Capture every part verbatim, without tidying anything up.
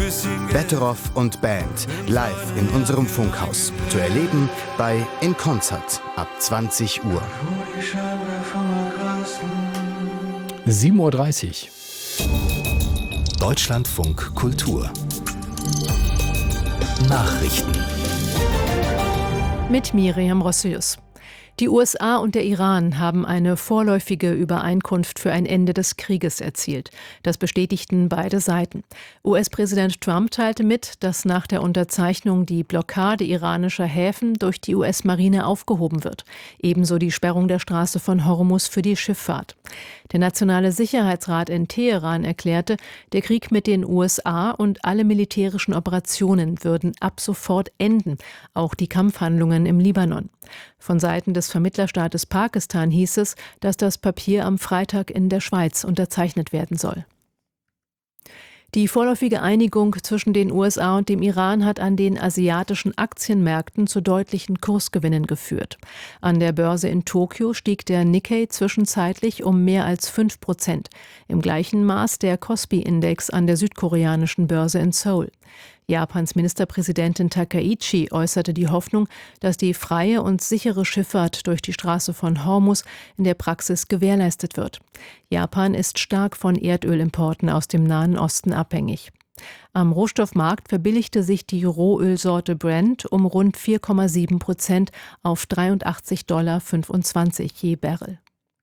Betteroff und Band live in unserem Funkhaus. Zu erleben bei In Concert ab zwanzig Uhr. sieben Uhr dreißig. Deutschlandfunk Kultur. Nachrichten. Mit Miriam Rossius. Die U S A und der Iran haben eine vorläufige Übereinkunft für ein Ende des Krieges erzielt. Das bestätigten beide Seiten. U S-Präsident Trump teilte mit, dass nach der Unterzeichnung die Blockade iranischer Häfen durch die U S-Marine aufgehoben wird. Ebenso die Sperrung der Straße von Hormuz für die Schifffahrt. Der Nationale Sicherheitsrat in Teheran erklärte, der Krieg mit den U S A und alle militärischen Operationen würden ab sofort enden, auch die Kampfhandlungen im Libanon. Von Seiten des Vermittlerstaates Pakistan hieß es, dass das Papier am Freitag in der Schweiz unterzeichnet werden soll. Die vorläufige Einigung zwischen den U S A und dem Iran hat an den asiatischen Aktienmärkten zu deutlichen Kursgewinnen geführt. An der Börse in Tokio stieg der Nikkei zwischenzeitlich um mehr als fünf Prozent. Im gleichen Maß der Kospi-Index an der südkoreanischen Börse in Seoul. Japans Ministerpräsidentin Takaichi äußerte die Hoffnung, dass die freie und sichere Schifffahrt durch die Straße von Hormuz in der Praxis gewährleistet wird. Japan ist stark von Erdölimporten aus dem Nahen Osten abhängig. Am Rohstoffmarkt verbilligte sich die Rohölsorte Brent um rund vier Komma sieben Prozent auf dreiundachtzig Komma fünfundzwanzig Dollar je Barrel.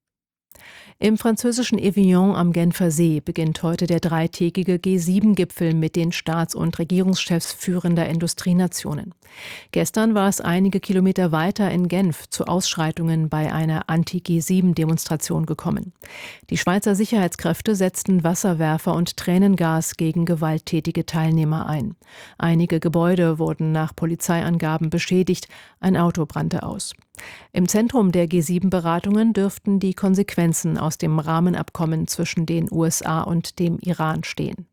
Im französischen Evian am Genfer See beginnt heute der dreitägige G sieben Gipfel mit den Staats- und Regierungschefs führender Industrienationen. Gestern war es einige Kilometer weiter in Genf zu Ausschreitungen bei einer Anti-G sieben Demonstration gekommen. Die Schweizer Sicherheitskräfte setzten Wasserwerfer und Tränengas gegen gewalttätige Teilnehmer ein. Einige Gebäude wurden nach Polizeiangaben beschädigt, ein Auto brannte aus. Im Zentrum der G sieben Beratungen dürften die Konsequenzen aus dem Rahmenabkommen zwischen den U S A und dem Iran stehen.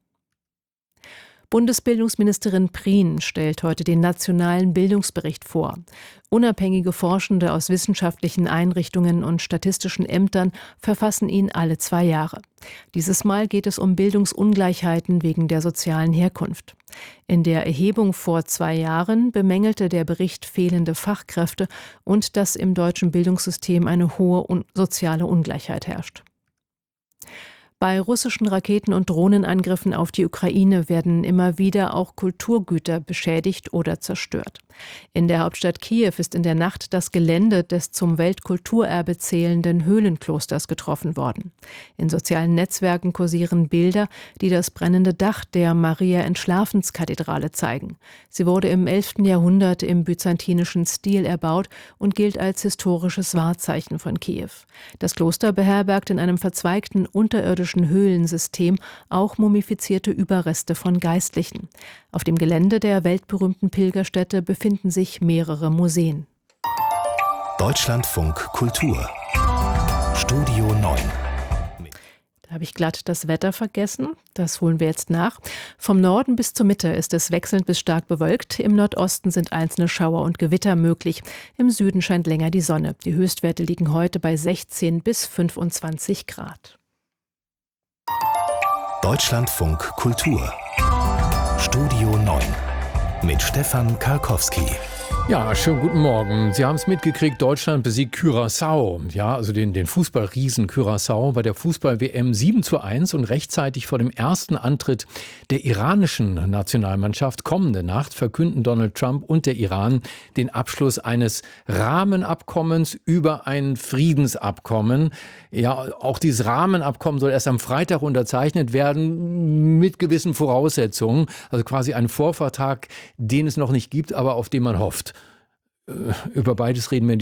Bundesbildungsministerin Prien stellt heute den nationalen Bildungsbericht vor. Unabhängige Forschende aus wissenschaftlichen Einrichtungen und statistischen Ämtern verfassen ihn alle zwei Jahre. Dieses Mal geht es um Bildungsungleichheiten wegen der sozialen Herkunft. In der Erhebung vor zwei Jahren bemängelte der Bericht fehlende Fachkräfte und dass im deutschen Bildungssystem eine hohe un- soziale Ungleichheit herrscht. Bei russischen Raketen- und Drohnenangriffen auf die Ukraine werden immer wieder auch Kulturgüter beschädigt oder zerstört. In der Hauptstadt Kiew ist in der Nacht das Gelände des zum Weltkulturerbe zählenden Höhlenklosters getroffen worden. In sozialen Netzwerken kursieren Bilder, die das brennende Dach der Maria-Entschlafens-Kathedrale zeigen. Sie wurde im elften Jahrhundert im byzantinischen Stil erbaut und gilt als historisches Wahrzeichen von Kiew. Das Kloster beherbergt in einem verzweigten unterirdischen Höhlensystem auch mumifizierte Überreste von Geistlichen. Auf dem Gelände der weltberühmten Pilgerstätte befinden sich mehrere Museen. Deutschlandfunk Kultur. Studio neun. Da habe ich glatt das Wetter vergessen. Das holen wir jetzt nach. Vom Norden bis zur Mitte ist es wechselnd bis stark bewölkt. Im Nordosten sind einzelne Schauer und Gewitter möglich. Im Süden scheint länger die Sonne. Die Höchstwerte liegen heute bei sechzehn bis fünfundzwanzig Grad. Deutschlandfunk Kultur. Studio neun. Mit Stefan Karkowski. Ja, schönen guten Morgen. Sie haben es mitgekriegt, Deutschland besiegt Curaçao. Ja, also den, den Fußballriesen Curaçao bei der Fußball-W M sieben zu eins und rechtzeitig vor dem ersten Antritt der iranischen Nationalmannschaft kommende Nacht verkünden Donald Trump und der Iran den Abschluss eines Rahmenabkommens über ein Friedensabkommen. Ja, auch dieses Rahmenabkommen soll erst am Freitag unterzeichnet werden mit gewissen Voraussetzungen. Also quasi ein Vorvertrag, den es noch nicht gibt, aber auf den man hofft. Über beides reden wir in